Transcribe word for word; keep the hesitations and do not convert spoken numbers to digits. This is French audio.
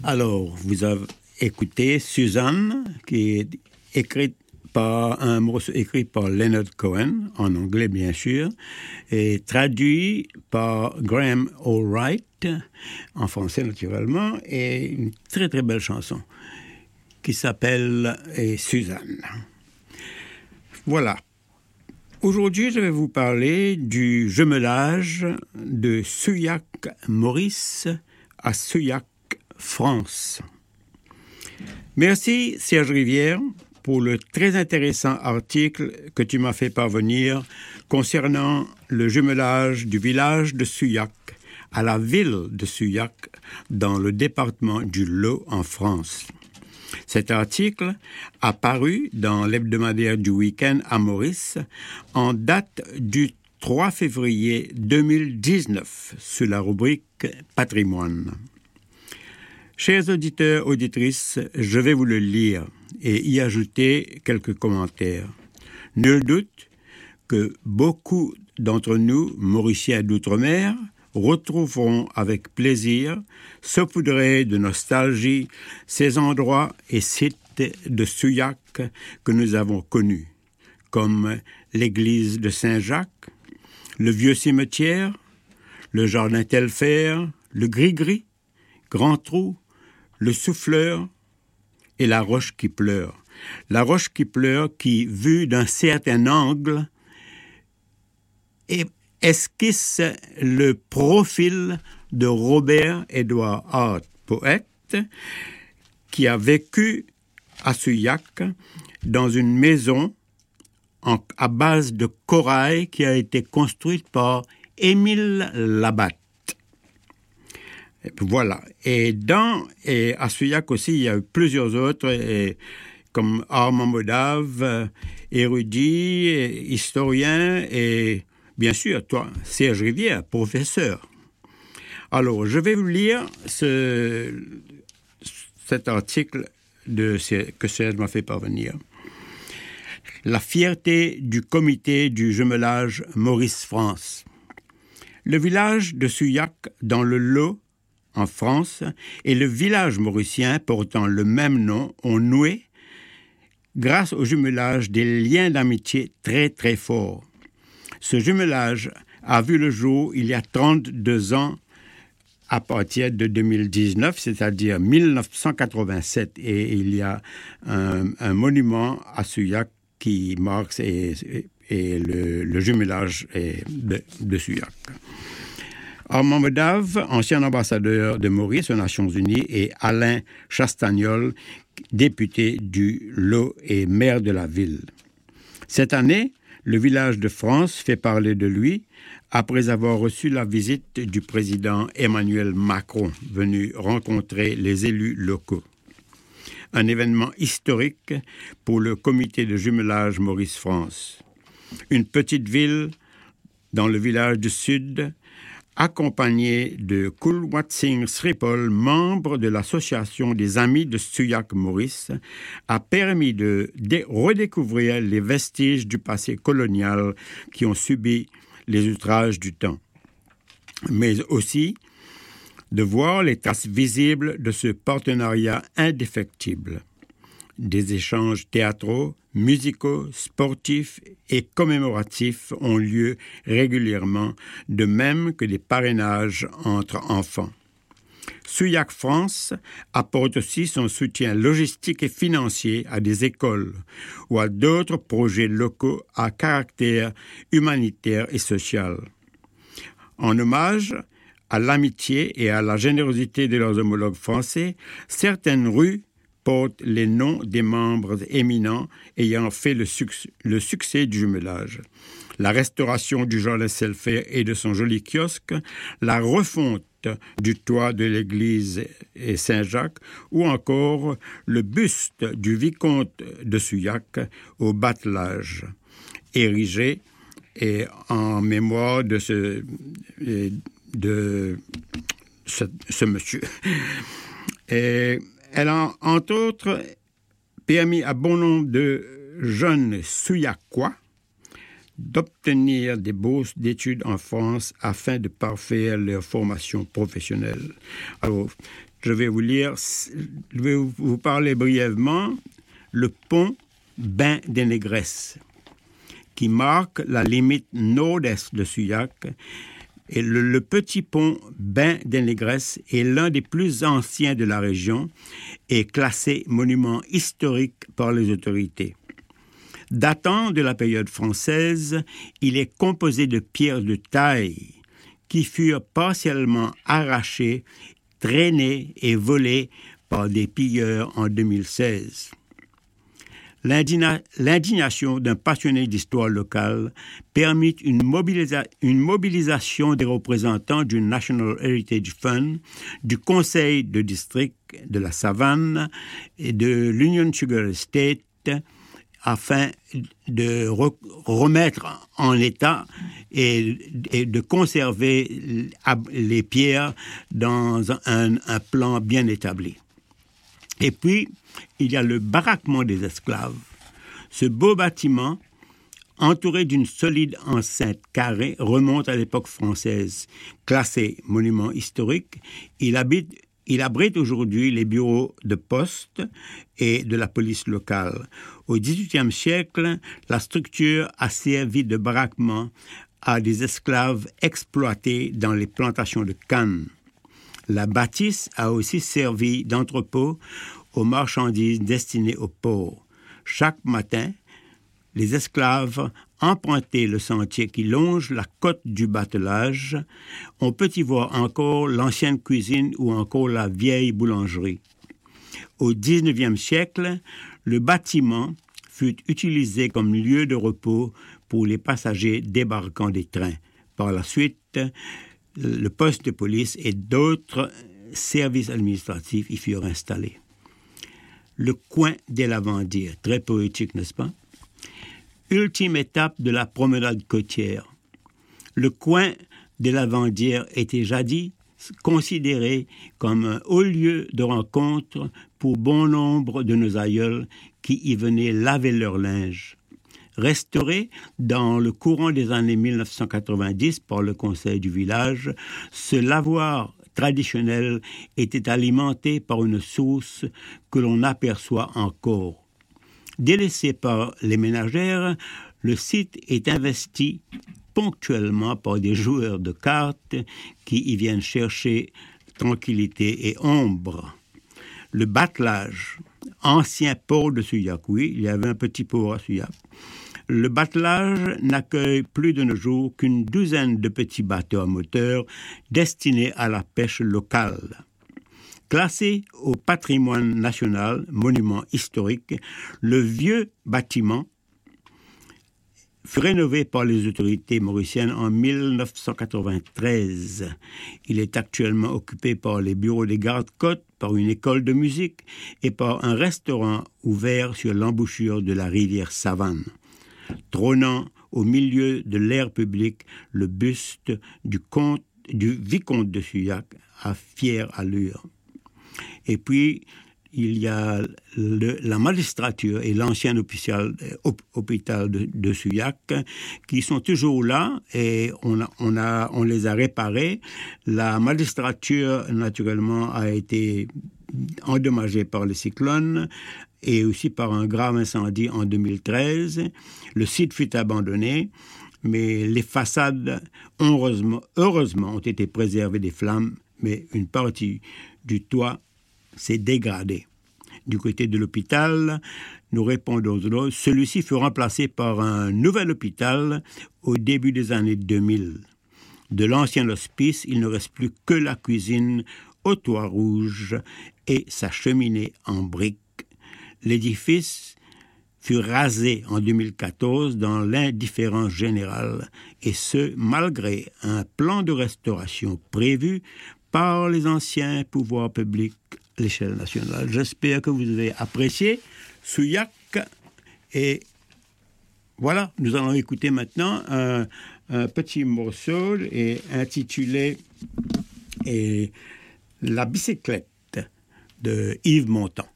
Alors, vous avez écouté Suzanne, qui est écrite par un morceau écrit par Leonard Cohen, en anglais bien sûr, et traduit par Graham Allwright, en français naturellement, et une très très belle chanson qui s'appelle eh, Suzanne. Voilà. Aujourd'hui, je vais vous parler du jumelage de Souillac, Maurice, à Souillac, France. Merci Serge Rivière pour le très intéressant article que tu m'as fait parvenir concernant le jumelage du village de Souillac à la ville de Souillac dans le département du Lot en France. Cet article a paru dans l'hebdomadaire du week-end à Maurice en date du trois février deux mille dix-neuf sous la rubrique Patrimoine. Chers auditeurs, auditrices, je vais vous le lire et y ajouter quelques commentaires. Nul doute que beaucoup d'entre nous, Mauriciens d'outre-mer, retrouveront avec plaisir, saupoudrés de nostalgie, ces endroits et sites de Souillac que nous avons connus, comme l'église de Saint-Jacques, le vieux cimetière, le jardin Telfair, le Gris-Gris, Grand Trou, le Souffleur et la Roche qui pleure. La Roche qui pleure qui, vue d'un certain angle, est esquisse le profil de Robert-Édouard Hart, poète, qui a vécu à Souillac dans une maison en, à base de corail qui a été construite par Émile Labatte. Et voilà. Et dans et à Souillac aussi, il y a eu plusieurs autres, et, comme Armand Modave, érudit, et, historien et bien sûr, toi, Serge Rivière, professeur. Alors, je vais vous lire ce, cet article de, que Serge m'a fait parvenir. La fierté du comité du jumelage Maurice-France. Le village de Souillac, dans le Lot, en France, et le village mauricien portant le même nom ont noué, grâce au jumelage, des liens d'amitié très très forts. Ce jumelage a vu le jour il y a trente-deux ans à partir de deux mille dix-neuf, c'est-à-dire mille neuf cent quatre-vingt-sept. Et il y a un, un monument à Souillac qui marque et, et le, le jumelage de, de Souillac. Armand Modave, ancien ambassadeur de Maurice aux Nations Unies, et Alain Chastagnol, député du Lot et maire de la ville. Cette année, le village de France fait parler de lui après avoir reçu la visite du président Emmanuel Macron, venu rencontrer les élus locaux. Un événement historique pour le comité de jumelage Maurice-France. Une petite ville dans le village du Sud, accompagné de Kulwat Singh Sripol, membre de l'association des Amis de Souillac-Maurice, a permis de dé- redécouvrir les vestiges du passé colonial qui ont subi les outrages du temps, mais aussi de voir les traces visibles de ce partenariat indéfectible. Des échanges théâtraux, musicaux, sportifs et commémoratifs ont lieu régulièrement, de même que des parrainages entre enfants. Souillac France apporte aussi son soutien logistique et financier à des écoles ou à d'autres projets locaux à caractère humanitaire et social. En hommage à l'amitié et à la générosité de leurs homologues français, certaines rues portent les noms des membres éminents ayant fait le, suc- le succès du jumelage. La restauration du jardin Telfair et de son joli kiosque, la refonte du toit de l'église Saint-Jacques ou encore le buste du vicomte de Souillac au battelage, érigé et en mémoire de ce, de ce, ce monsieur. Et elle a, entre autres, permis à bon nombre de jeunes Souillacois d'obtenir des bourses d'études en France afin de parfaire leur formation professionnelle. Alors, Je vais vous lire, je vais vous parler brièvement le pont Bain des Négresses, qui marque la limite nord-est de Souillac. Et le, le petit pont Bain des Négresses est l'un des plus anciens de la région et classé monument historique par les autorités. Datant de la période française, il est composé de pierres de taille qui furent partiellement arrachées, traînées et volées par des pilleurs en deux mille seize. L'indigna- l'indignation d'un passionné d'histoire locale permit une, mobilisa- une mobilisation des représentants du National Heritage Fund, du Conseil de district de la Savane et de l'Union Sugar Estate afin de re- remettre en état et, et de conserver les pierres dans un, un plan bien établi. Et puis, il y a le baraquement des esclaves. Ce beau bâtiment, entouré d'une solide enceinte carrée, remonte à l'époque française. Classé monument historique, il, habite, il abrite aujourd'hui les bureaux de poste et de la police locale. Au dix-huitième siècle, la structure a servi de baraquement à des esclaves exploités dans les plantations de canne. La bâtisse a aussi servi d'entrepôt aux marchandises destinées au port. Chaque matin, les esclaves empruntaient le sentier qui longe la côte du batelage. On peut y voir encore l'ancienne cuisine ou encore la vieille boulangerie. Au dix-neuvième siècle, le bâtiment fut utilisé comme lieu de repos pour les passagers débarquant des trains. Par la suite, le poste de police et d'autres services administratifs y furent installés. Le coin des Lavandières, très poétique, n'est-ce pas? Ultime étape de la promenade côtière. Le coin des Lavandières était jadis considéré comme un haut lieu de rencontre pour bon nombre de nos aïeuls qui y venaient laver leur linge. Restauré dans le courant des années mille neuf cent quatre-vingt-dix par le conseil du village, ce lavoir traditionnel était alimenté par une source que l'on aperçoit encore. Délaissé par les ménagères, le site est investi ponctuellement par des joueurs de cartes qui y viennent chercher tranquillité et ombre. Le batelage, ancien port de Souillac, oui, il y avait un petit port à Souillac. Le batelage n'accueille plus de nos jours qu'une douzaine de petits bateaux à moteur destinés à la pêche locale. Classé au patrimoine national, monument historique, le vieux bâtiment fut rénové par les autorités mauriciennes en mille neuf cent quatre-vingt-treize. Il est actuellement occupé par les bureaux des gardes-côtes, par une école de musique et par un restaurant ouvert sur l'embouchure de la rivière Savane. Trônant au milieu de l'aire publique le buste du, comte, du vicomte de Souillac à fière allure. Et puis, il y a le, la magistrature et l'ancien hôpital, hôpital de, de Souillac qui sont toujours là et on, a, on, a, on les a réparés. La magistrature, naturellement, a été endommagée par les cyclones et aussi par un grave incendie en deux mille treize. Le site fut abandonné, mais les façades, heureusement, heureusement ont été préservées des flammes, mais une partie du toit s'est dégradée. Du côté de l'hôpital, nous répondons aux celui-ci fut remplacé par un nouvel hôpital au début des années deux mille. De l'ancien hospice, il ne reste plus que la cuisine au toit rouge et sa cheminée en briques. L'édifice fut rasé en deux mille quatorze dans l'indifférence générale, et ce, malgré un plan de restauration prévu par les anciens pouvoirs publics à l'échelle nationale. J'espère que vous avez apprécié Souillac. Et voilà, nous allons écouter maintenant un, un petit morceau et intitulé et, « La bicyclette » de Yves Montand.